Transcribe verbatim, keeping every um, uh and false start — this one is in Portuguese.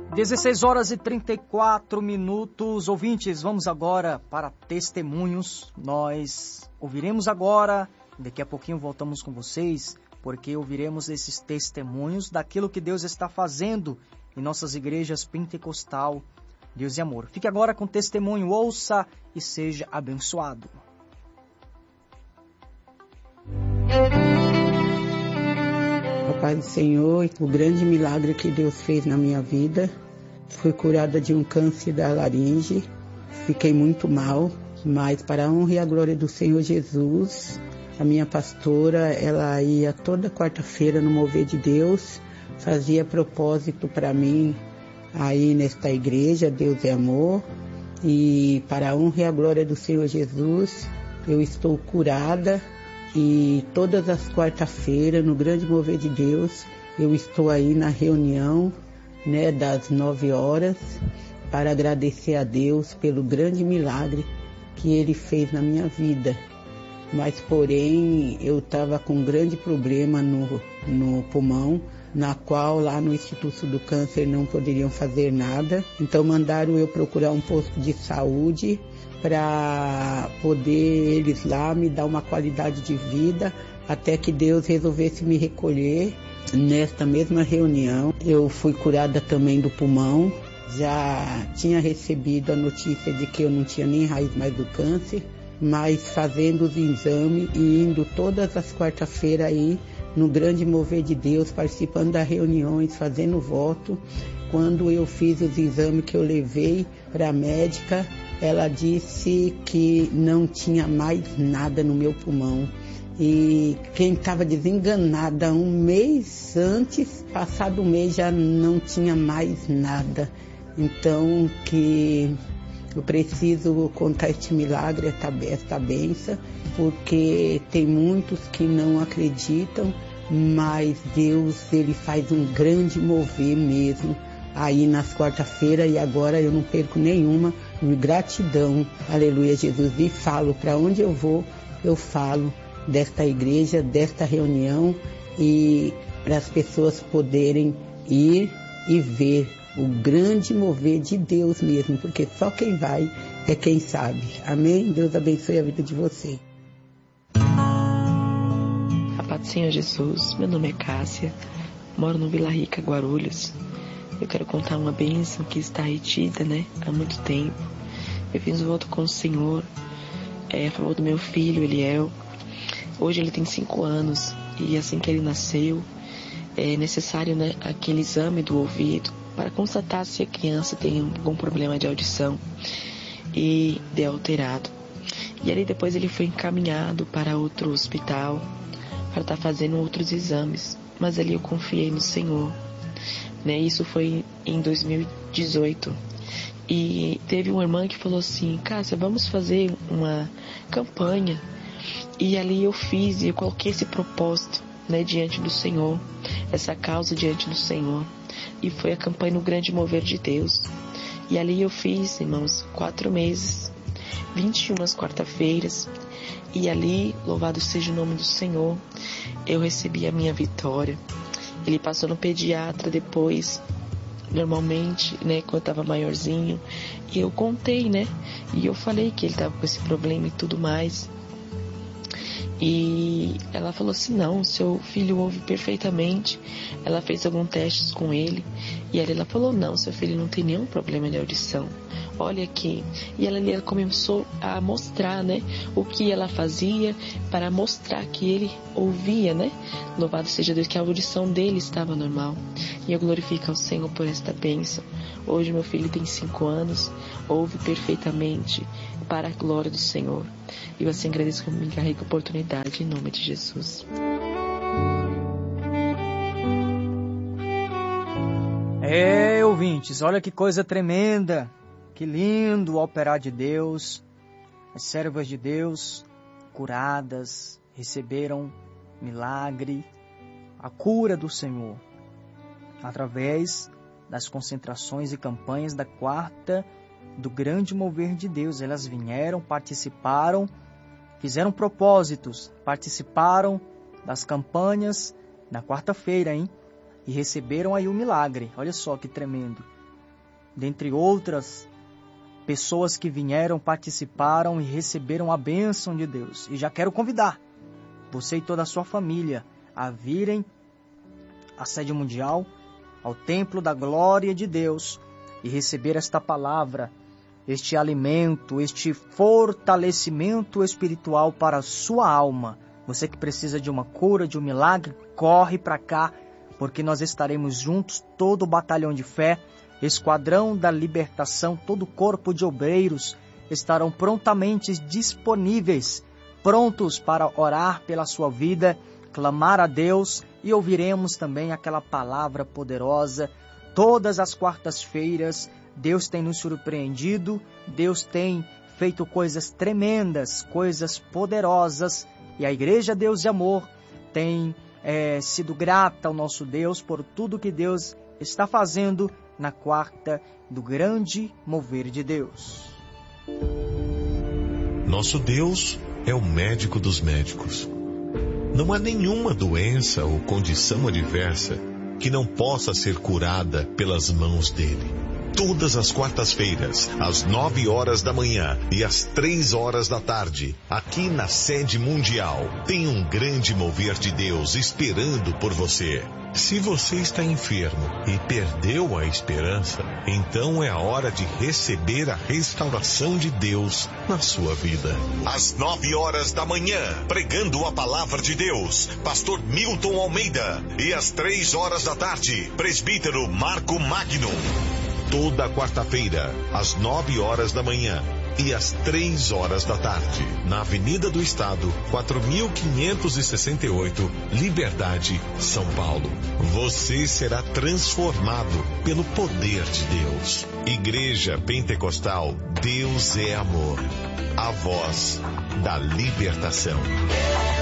dezesseis horas e trinta e quatro minutos. Ouvintes, vamos agora para testemunhos. Nós ouviremos agora, daqui a pouquinho voltamos com vocês, porque ouviremos esses testemunhos daquilo que Deus está fazendo em nossas igrejas pentecostal, Deus e Amor. Fique agora com o testemunho, ouça e seja abençoado. Pai do Senhor, o grande milagre que Deus fez na minha vida. Fui curada de um câncer da laringe, fiquei muito mal, mas para a honra e a glória do Senhor Jesus, a minha pastora, ela ia toda quarta-feira no Mover de Deus, fazia propósito para mim aí nesta igreja, Deus é Amor, e para a honra e a glória do Senhor Jesus, eu estou curada. E todas as quarta-feiras, no Grande Mover de Deus, eu estou aí na reunião, né, das nove horas, para agradecer a Deus pelo grande milagre que Ele fez na minha vida. Mas, porém, eu estava com um grande problema no, no pulmão, na qual lá no Instituto do Câncer não poderiam fazer nada. Então mandaram eu procurar um posto de saúde para poder eles lá me dar uma qualidade de vida, até que Deus resolvesse me recolher. Nesta mesma reunião, eu fui curada também do pulmão, já tinha recebido a notícia de que eu não tinha nem raiz mais do câncer, mas fazendo os exames e indo todas as quarta-feiras aí no Grande Mover de Deus, participando das reuniões, fazendo voto. Quando eu fiz os exames que eu levei para a médica, ela disse que não tinha mais nada no meu pulmão. E quem estava desenganada um mês antes, passado um mês já não tinha mais nada. Então que eu preciso contar este milagre, esta bênção, porque tem muitos que não acreditam, mas Deus, Ele faz um grande mover mesmo aí nas quarta-feiras, e agora eu não perco nenhuma, gratidão, aleluia Jesus, e falo, para onde eu vou, eu falo desta igreja, desta reunião, e para as pessoas poderem ir e ver o grande mover de Deus mesmo, porque só quem vai é quem sabe. Amém? Deus abençoe a vida de você. A paz do Senhor Jesus, meu nome é Cássia, moro no Vila Rica, Guarulhos. Eu quero contar uma bênção que está retida, né, há muito tempo. Eu fiz um voto com o Senhor é, a favor do meu filho, Eliel. Hoje ele tem cinco anos e assim que ele nasceu, é necessário, né, aquele exame do ouvido para constatar se a criança tem algum problema de audição e de alterado. E ali depois ele foi encaminhado para outro hospital para estar fazendo outros exames. Mas ali eu confiei no Senhor. Né? Isso foi em dois mil e dezoito. E teve uma irmã que falou assim: Cássia, vamos fazer uma campanha. E ali eu fiz e eu coloquei esse propósito, né, diante do Senhor, essa causa diante do Senhor. E foi a campanha no Grande Mover de Deus. E ali eu fiz, irmãos, quatro meses, vinte e uma quarta-feiras. E ali, louvado seja o nome do Senhor, eu recebi a minha vitória. Ele passou no pediatra depois, normalmente, né, quando eu estava maiorzinho. E eu contei, né, e eu falei que ele estava com esse problema e tudo mais. E ela falou assim: não, seu filho ouve perfeitamente. Ela fez alguns testes com ele e aí ela falou: não, seu filho não tem nenhum problema de audição, olha aqui. E ela, ela começou a mostrar, né, o que ela fazia para mostrar que ele ouvia, né, louvado seja Deus, que a audição dele estava normal. E eu glorifico ao Senhor por esta bênção. Hoje meu filho tem cinco anos, ouve perfeitamente, para a glória do Senhor. E eu assim agradeço que me carrega a oportunidade em nome de Jesus. É, ouvintes, olha que coisa tremenda, que lindo o operar de Deus. As servas de Deus curadas, receberam milagre, a cura do Senhor, através das concentrações e campanhas da quarta do Grande Mover de Deus. Elas vieram, participaram, fizeram propósitos, participaram das campanhas na quarta-feira, hein? E receberam aí o milagre. Olha só que tremendo. dentre outras pessoas que vieram, participaram e receberam a bênção de Deus. E já quero convidar você e toda a sua família a virem à sede mundial, ao templo da glória de Deus e receber esta palavra, este alimento, este fortalecimento espiritual para a sua alma. Você que precisa de uma cura, de um milagre, corre para cá, porque nós estaremos juntos, todo o batalhão de fé, esquadrão da libertação, todo o corpo de obreiros estarão prontamente disponíveis, prontos para orar pela sua vida, clamar a Deus, e ouviremos também aquela palavra poderosa. Todas as quartas-feiras, Deus tem nos surpreendido, Deus tem feito coisas tremendas, coisas poderosas, e a Igreja Deus de Amor tem é, sido grata ao nosso Deus por tudo que Deus está fazendo na quarta do grande mover de Deus. Nosso Deus é o médico dos médicos. Não há nenhuma doença ou condição adversa que não possa ser curada pelas mãos dele. Todas as quartas-feiras, às nove horas da manhã e às três horas da tarde, aqui na sede mundial, tem um grande mover de Deus esperando por você. Se você está enfermo e perdeu a esperança, então é a hora de receber a restauração de Deus na sua vida. Às nove horas da manhã, pregando a palavra de Deus, pastor Milton Almeida. E às três horas da tarde, presbítero Marco Magno. Toda quarta-feira, às nove horas da manhã e às três horas da tarde, na Avenida do Estado, quatro mil quinhentos e sessenta e oito, Liberdade, São Paulo. Você será transformado pelo poder de Deus. Igreja Pentecostal, Deus é amor. A voz da libertação.